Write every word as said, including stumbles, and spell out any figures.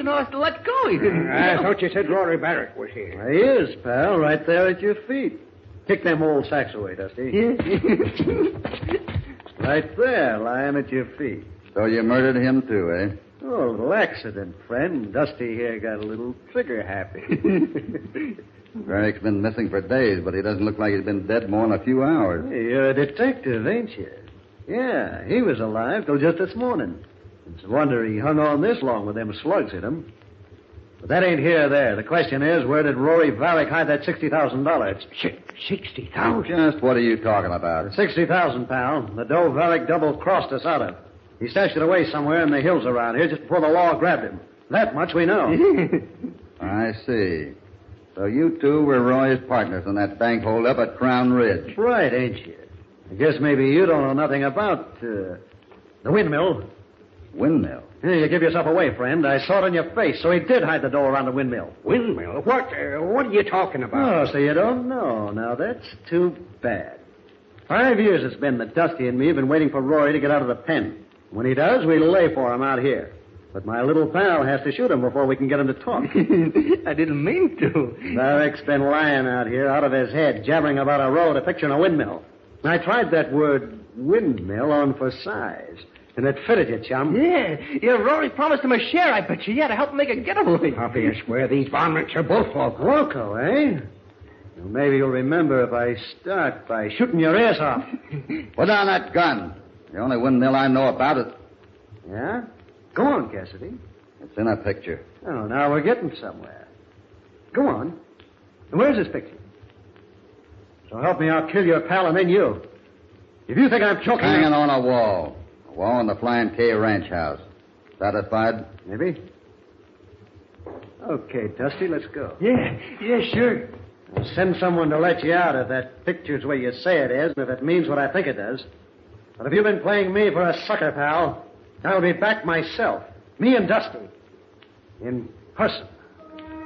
You know, to let go. He didn't. I thought you said Rory Barrett was here. He is, pal, right there at your feet. Kick them old sacks away, Dusty. Right there, lying at your feet. So you murdered him, too, eh? Oh, a little accident, friend. Dusty here got a little trigger happy. Varick's been missing for days, but he doesn't look like he's been dead more than a few hours. Hey, you're a detective, ain't you? Yeah, he was alive till just this morning. It's a wonder he hung on this long with them slugs hit him. But that ain't here or there. The question is, where did Rory Varick hide that sixty thousand dollars? Sixty thousand? Just what are you talking about? Sixty thousand, pal. The dough Varick double-crossed us out of. He stashed it away somewhere in the hills around here just before the law grabbed him. That much we know. I see. So you two were Roy's partners in that bank hold-up at Crown Ridge. Right, ain't you? I guess maybe you don't know nothing about uh, the windmill. Windmill? Here, you give yourself away, friend. I saw it on your face. So he did hide the dough around the windmill. Windmill? What? Uh, what are you talking about? Oh, so you don't know. Now, that's too bad. Five years it's been that Dusty and me have been waiting for Rory to get out of the pen. When he does, we lay for him out here. But my little pal has to shoot him before we can get him to talk. I didn't mean to. Varick's been lying out here out of his head, jabbering about a road, a picture in a windmill. I tried that word windmill on for size, and it fitted you, chum. Yeah, yeah, Rory promised him a share, I bet you. Yeah, to help him make a getaway. Obvious where these varmints are both local. Loco, eh? Well, maybe you'll remember if I start by shooting your ears off. Put down that gun. The only windmill I know about is... Yeah? Go on, Cassidy. It's in a picture. Oh, now we're getting somewhere. Go on. And where's this picture? So help me, I'll kill your pal and then you. If you think I'm choking... Hanging on a wall. A wall in the Flying K ranch house. Satisfied? Maybe. Okay, Dusty, let's go. Yeah, yeah, sure. I'll send someone to let you out if that picture's where you say it is, and if it means what I think it does. But if you've been playing me for a sucker, pal, I'll be back myself. Me and Dusty. In person.